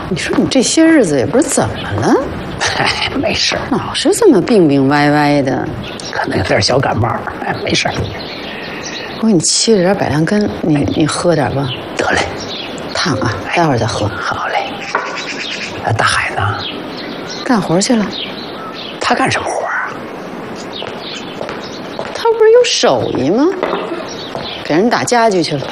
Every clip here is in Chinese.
你说你这些日子也不知怎么了， 哎，没事， 老是这么病病歪歪的。 可能有点小感冒，哎，没事。 我给你沏了点百香根，你喝点吧。 得嘞， 烫啊，待会儿再喝。 好嘞。大海呢？ 干活去了。 他干什么活啊？ 他不是有手艺吗？给人打家具去了。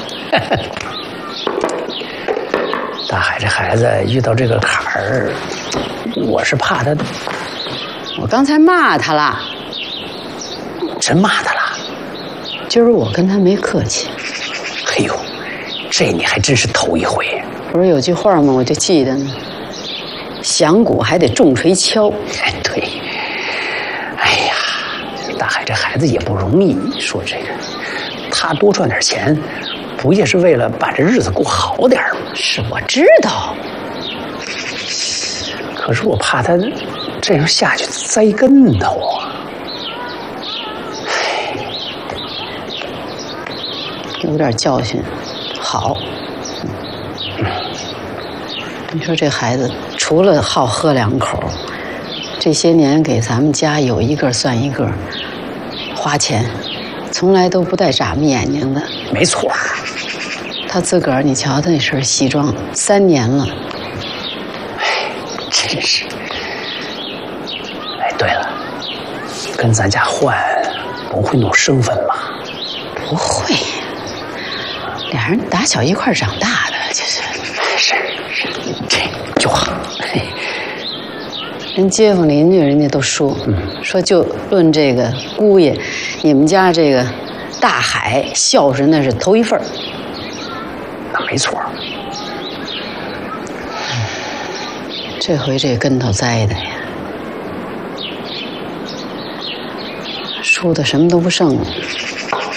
大海这孩子遇到这个坎儿，我是怕他。 我刚才骂他了。 真骂他了？ 今儿我跟他没客气。 哎呦，这你还真是头一回。 不是有句话吗？我就记得呢。响鼓还得重锤敲。 哎，对。哎呀，大海这孩子也不容易。说这个，他多赚点钱，不也是为了把这日子过好点吗？ 是我知道。 可是我怕他这样下去栽跟头啊。 有点教训，好。你说这孩子除了好喝两口，这些年给咱们家有一个算一个，花钱从来都不带眨巴眼睛的。 没错。 他自个儿，你瞧他那身西装，3年了。 哎，真是。哎，对了，跟咱家换不会弄生分吧？ 不会。俩人打小一块长大的，就是这就好。 人街坊邻居人家都说，说就论这个姑爷，你们家这个大海孝顺那是头一份儿。 那没错。 这回这跟头栽的呀，输的什么都不剩了。